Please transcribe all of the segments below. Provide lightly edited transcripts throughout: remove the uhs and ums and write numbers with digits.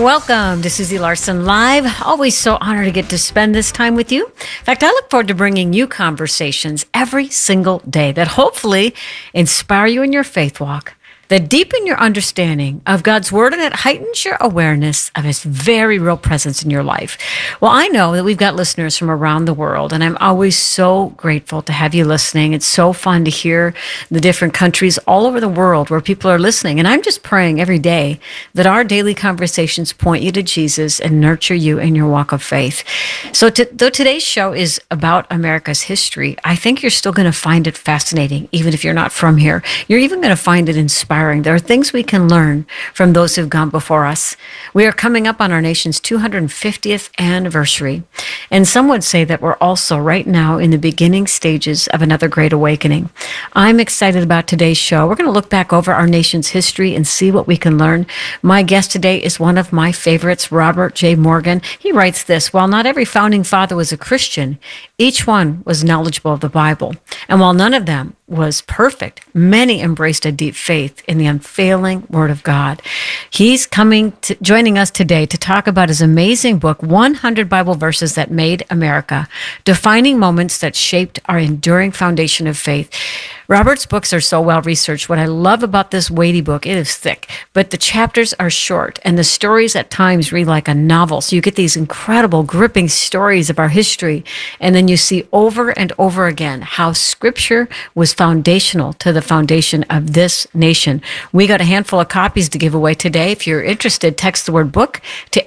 Welcome to Susie Larson Live. Always so honored to get to spend this time with you. In fact, I look forward to bringing you conversations every single day that hopefully inspire you in your faith walk, that deepen your understanding of God's Word, and it heightens your awareness of His very real presence in your life. Well, I know that we've got listeners from around the world, and I'm always so grateful to have you listening. It's so fun to hear the different countries all over the world where people are listening. And I'm just praying every day that our daily conversations point you to Jesus and nurture you in your walk of faith. So though today's show is about America's history, I think you're still going to find it fascinating, even if you're not from here. You're even going to find it inspiring. There are things we can learn from those who've gone before us. We are coming up on our nation's 250th anniversary, and some would say that we're also right now in the beginning stages of another great awakening. I'm excited about today's show. We're going to look back over our nation's history and see what we can learn. My guest today is one of my favorites, Robert J. Morgan. He writes this: while not every founding father was a Christian, each one was knowledgeable of the Bible. And while none of them was perfect, many embraced a deep faith in the unfailing Word of God. He's joining us today to talk about his amazing book, 100 Bible Verses That Made America, Defining Moments That Shaped Our Enduring Foundation of Faith. Robert's books are so well researched. What I love about this weighty book, it is thick, but the chapters are short, and the stories at times read like a novel. So you get these incredible, gripping stories of our history, and then you see over and over again how Scripture was foundational to the foundation of this nation. We got a handful of copies to give away today. If you're interested, text the word book to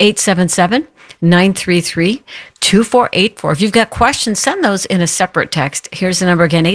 877-933-2484. If you've got questions, send those in a separate text. Here's the number again,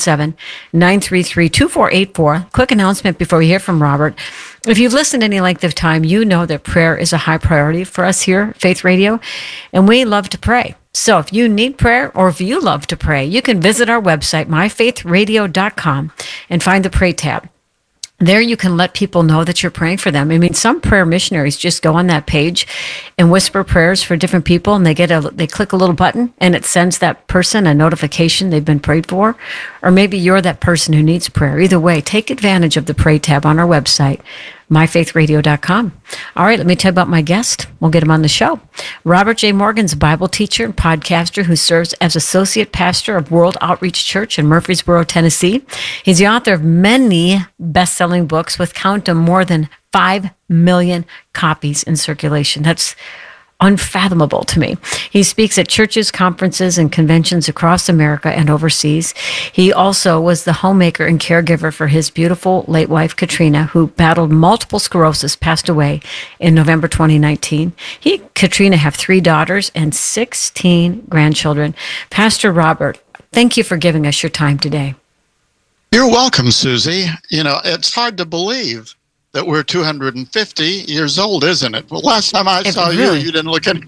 877-933-2484. Quick announcement before we hear from Robert. If you've listened any length of time, you know that prayer is a high priority for us here at Faith Radio, and we love to pray. So if you need prayer or if you love to pray, you can visit our website, myfaithradio.com, and find the Pray tab. There you can let people know that you're praying for them. I mean, some prayer missionaries just go on that page and whisper prayers for different people, and they click a little button and it sends that person a notification they've been prayed for. Or maybe you're that person who needs prayer. Either way, take advantage of the Pray tab on our website, myfaithradio.com. All right, let me tell you about my guest. We'll get him on the show. Robert J. Morgan's a Bible teacher and podcaster who serves as associate pastor of World Outreach Church in Murfreesboro, Tennessee. He's the author of many best-selling books with, count them, more than 5 million copies in circulation. That's unfathomable to me. He speaks at churches, conferences, and conventions across America and overseas. He also was the homemaker and caregiver for his beautiful late wife, Katrina, who battled multiple sclerosis, passed away in November 2019. He and Katrina have 3 daughters and 16 grandchildren. Pastor Robert, thank you for giving us your time today. You're welcome, Susie. You know, it's hard to believe that we're 250 years old, isn't it? Well, last time I saw you didn't look any.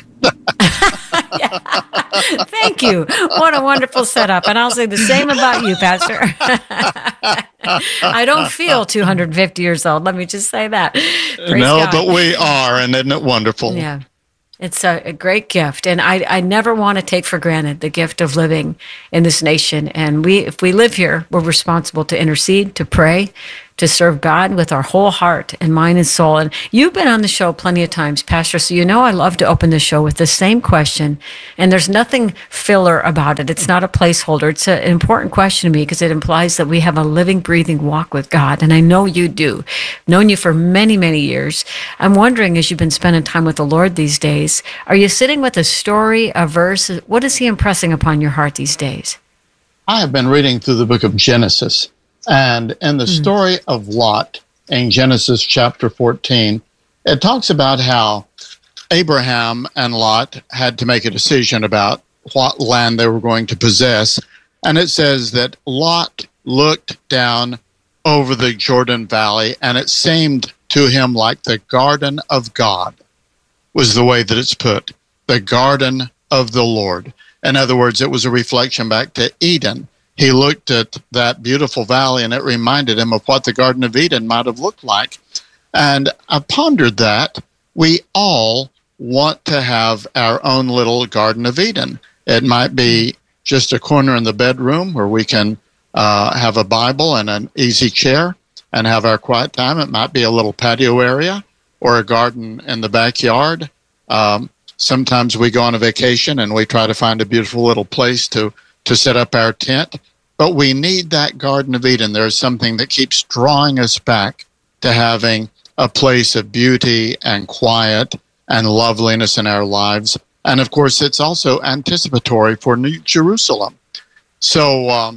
Yeah. Thank you. What a wonderful setup. And I'll say the same about you, Pastor. I don't feel 250 years old. Let me just say that. Praise God. But we are, and isn't it wonderful? Yeah. It's a great gift, and I never want to take for granted the gift of living in this nation. And if we live here, we're responsible to intercede, to pray, to serve God with our whole heart and mind and soul. And you've been on the show plenty of times, Pastor, so you know I love to open the show with the same question, and there's nothing filler about it. It's not a placeholder. It's an important question to me because it implies that we have a living, breathing walk with God, and I know you do. I've known you for many, many years. I'm wondering, as you've been spending time with the Lord these days, are you sitting with a story, a verse? What is He impressing upon your heart these days? I have been reading through the book of Genesis. And in the story of Lot in Genesis chapter 14, it talks about how Abraham and Lot had to make a decision about what land they were going to possess. And it says that Lot looked down over the Jordan Valley, and it seemed to him like the garden of God was the way that it's put, the garden of the Lord. In other words, it was a reflection back to Eden. He looked at that beautiful valley, and it reminded him of what the Garden of Eden might have looked like. And I pondered that. We all want to have our own little Garden of Eden. It might be just a corner in the bedroom where we can have a Bible and an easy chair and have our quiet time. It might be a little patio area. or a garden in the backyard. Sometimes we go on a vacation and we try to find a beautiful little place to set up our tent. But we need that Garden of Eden. There's something that keeps drawing us back to having a place of beauty and quiet and loveliness in our lives. And of course, it's also anticipatory for New Jerusalem. So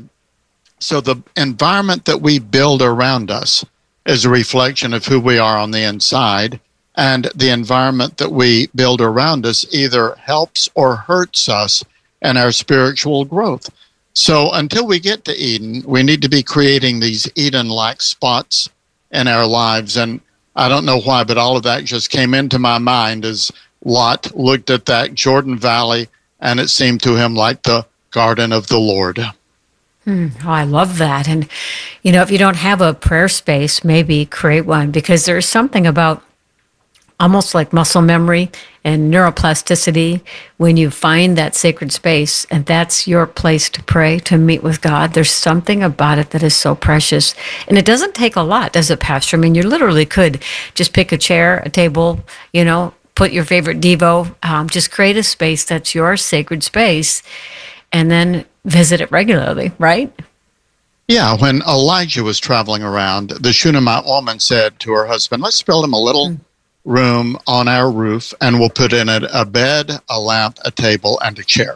the environment that we build around us is a reflection of who we are on the inside. And the environment that we build around us either helps or hurts us in our spiritual growth. So until we get to Eden, we need to be creating these Eden-like spots in our lives. And I don't know why, but all of that just came into my mind as Lot looked at that Jordan Valley, and it seemed to him like the garden of the Lord. Oh, I love that. And, if you don't have a prayer space, maybe create one, because there's something about almost like muscle memory and neuroplasticity when you find that sacred space and that's your place to pray, to meet with God. There's something about it that is so precious. And it doesn't take a lot, does it, Pastor? I mean, you literally could just pick a chair, a table, put your favorite Devo, just create a space that's your sacred space and then visit it regularly, right? Yeah, when Elijah was traveling around, the Shunammite woman said to her husband, let's build him a little room on our roof, and we'll put in it a bed, a lamp, a table, and a chair.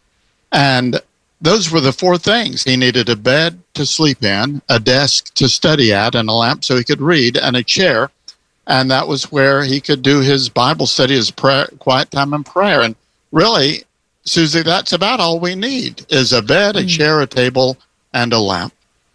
And those were the four things. He needed a bed to sleep in, a desk to study at, and a lamp so he could read, and a chair. And that was where he could do his Bible study, his prayer, quiet time and prayer. And really, Susie, that's about all we need, is a bed, a chair, a table, and a lamp.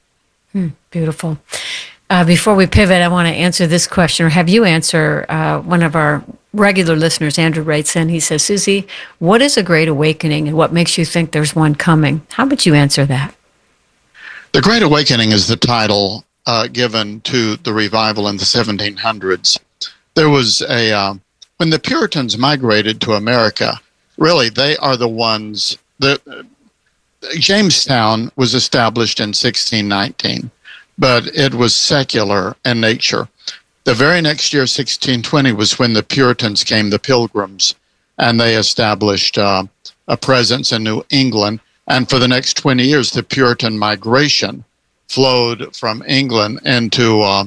Beautiful. Before we pivot, I want to answer this question, or have you answer one of our regular listeners. Andrew writes in, he says, Susie, what is a great awakening and what makes you think there's one coming? How would you answer that? The Great Awakening is the title given to the revival in the 1700s. There was when the Puritans migrated to America, really they are the ones that Jamestown was established in 1619. But it was secular in nature. The very next year, 1620, was when the Puritans came, the Pilgrims, and they established a presence in New England. And for the next 20 years, the Puritan migration flowed from England into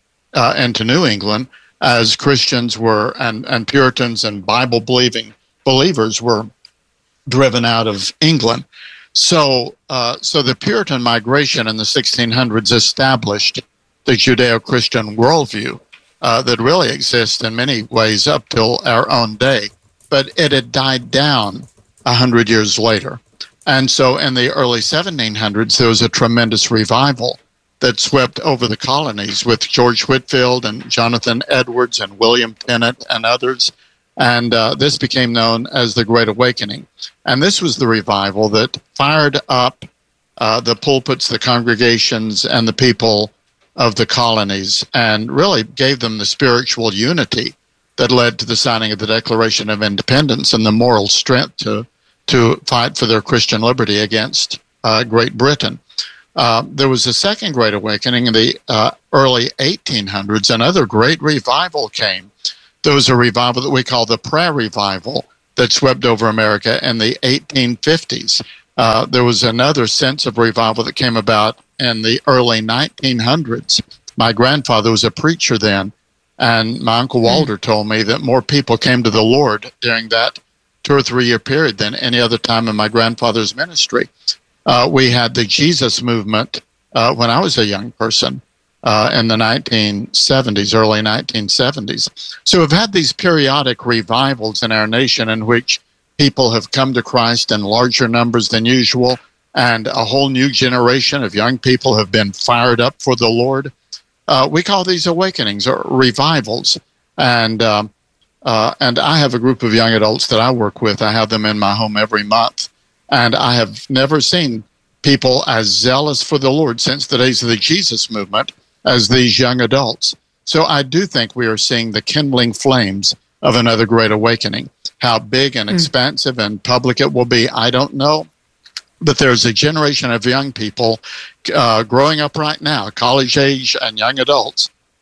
New England as Christians were, and Puritans and Bible-believing believers were driven out of England. So the Puritan migration in the 1600s established the Judeo-Christian worldview that really exists in many ways up till our own day. But it had died down 100 years later. And so in the early 1700s, there was a tremendous revival that swept over the colonies with George Whitefield and Jonathan Edwards and William Tennant and others. And this became known as the Great Awakening. And this was the revival that fired up the pulpits, the congregations, and the people of the colonies, and really gave them the spiritual unity that led to the signing of the Declaration of Independence and the moral strength to fight for their Christian liberty against Great Britain. There was a second Great Awakening in the early 1800s. Another great revival came. There was a revival that we call the Prayer Revival that swept over America in the 1850s. There was another sense of revival that came about in the early 1900s. My grandfather was a preacher then, and my Uncle Walter told me that more people came to the Lord during that 2 or 3 year period than any other time in my grandfather's ministry. We had the Jesus movement when I was a young person. In the 1970s, early 1970s. So we've had these periodic revivals in our nation in which people have come to Christ in larger numbers than usual, and a whole new generation of young people have been fired up for the Lord. We call these awakenings or revivals. And I have a group of young adults that I work with. I have them in my home every month. And I have never seen people as zealous for the Lord since the days of the Jesus movement as these young adults. So I do think we are seeing the kindling flames of another great awakening. How big and expansive and public it will be, I don't know. But there's a generation of young people growing up right now, college age and young adults,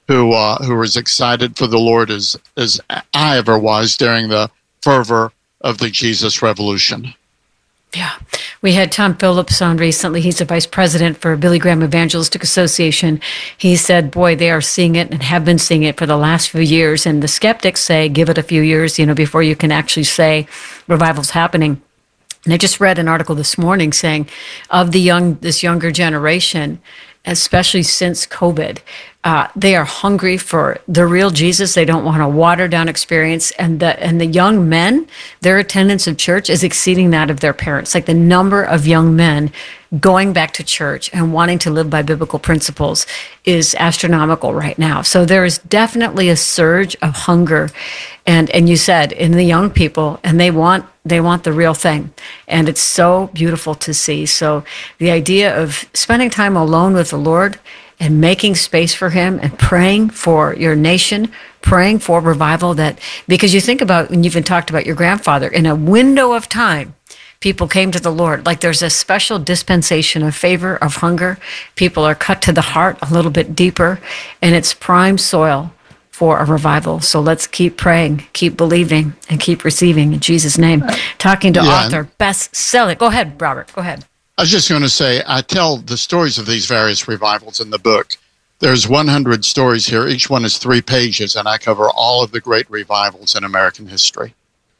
who was excited for the Lord as I ever was during the fervor of the Jesus Revolution. Yeah. We had Tom Phillips on recently. He's the vice president for Billy Graham Evangelistic Association. He said, boy, they are seeing it and have been seeing it for the last few years. And the skeptics say, give it a few years, before you can actually say revival's happening. And I just read an article this morning saying of this younger generation, especially since COVID, they are hungry for the real Jesus. They don't want a watered down experience. And the young men, their attendance of church is exceeding that of their parents. Like the number of young men going back to church and wanting to live by biblical principles is astronomical right now. So there is definitely a surge of hunger. And you said in the young people, and they want the real thing. And it's so beautiful to see. So the idea of spending time alone with the Lord and making space for him and praying for your nation, praying for revival, because you think about, when you've even talked about your grandfather, in a window of time, people came to the Lord. Like there's a special dispensation of favor, of hunger. People are cut to the heart a little bit deeper, and it's prime soil for a revival. So let's keep praying, keep believing, and keep receiving in Jesus' name. Talking to author, best-selling. Go ahead, Robert. Go ahead. I was just going to say, I tell the stories of these various revivals in the book. There's 100 stories here. Each one is 3 pages, and I cover all of the great revivals in American history.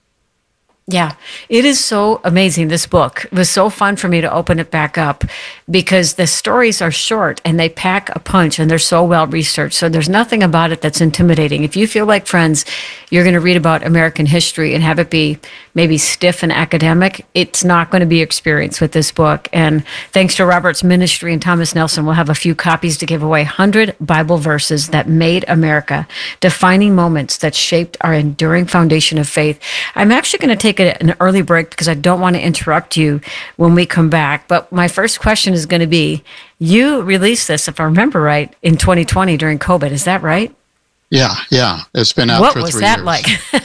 Yeah, it is so amazing, this book. It was so fun for me to open it back up because the stories are short and they pack a punch and they're so well researched. So there's nothing about it that's intimidating. If you feel like, friends, you're going to read about American history and have it be maybe stiff and academic, it's not going to be experienced with this book. And thanks to Robert's ministry and Thomas Nelson, we'll have a few copies to give away. 100 Bible verses that made America, defining moments that shaped our enduring foundation of faith. I'm actually going to take an early break because I don't want to interrupt you when we come back. But my first question is going to be, you released this, if I remember right, in 2020 during COVID. Is that right? Yeah. It's been out for 3 years. What was that like?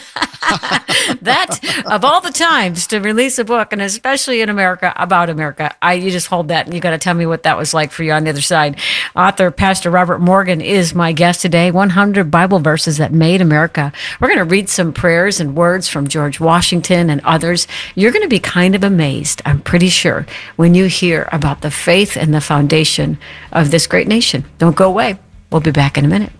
That, of all the times to release a book, and especially in America, about America, you just hold that and you got to tell me what that was like for you on the other side. Author Pastor Robert Morgan is my guest today. 100 Bible verses that made America. We're going to read some prayers and words from George Washington and others. You're going to be kind of amazed, I'm pretty sure, when you hear about the faith and the foundation of this great nation. Don't go away. We'll be back in a minute.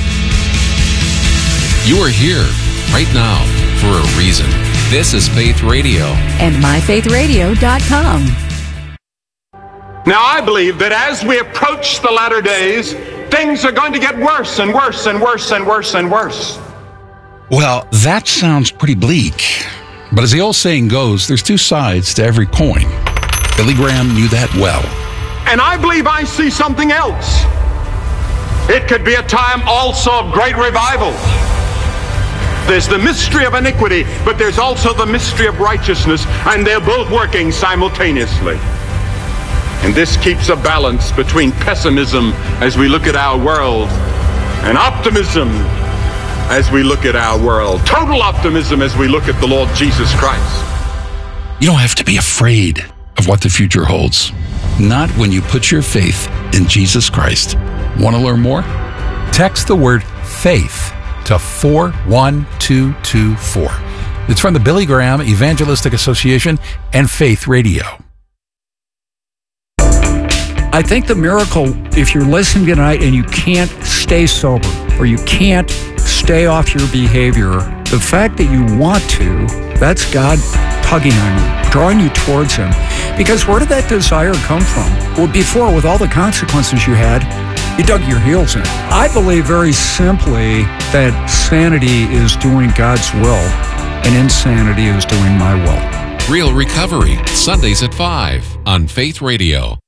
You are here right now for a reason. This is Faith Radio. And myfaithradio.com. Now, I believe that as we approach the latter days, things are going to get worse and worse and worse and worse and worse. Well, that sounds pretty bleak. But as the old saying goes, there's 2 sides to every coin. Billy Graham knew that well. And I believe I see something else. It could be a time also of great revival. There's the mystery of iniquity, but there's also the mystery of righteousness, and they're both working simultaneously. And this keeps a balance between pessimism as we look at our world and optimism as we look at our world. Total optimism as we look at the Lord Jesus Christ. You don't have to be afraid of what the future holds. Not when you put your faith in Jesus Christ. Want to learn more? Text the word FAITH to 41224. It's from the Billy Graham Evangelistic Association and Faith Radio. I think the miracle, if you're listening tonight and you can't stay sober or you can't stay off your behavior, the fact that you want to, that's God tugging on you, drawing you towards Him. Because where did that desire come from? Well, before, with all the consequences you had, you dug your heels in. I believe very simply that sanity is doing God's will and insanity is doing my will. Real Recovery, Sundays at 5 on Faith Radio.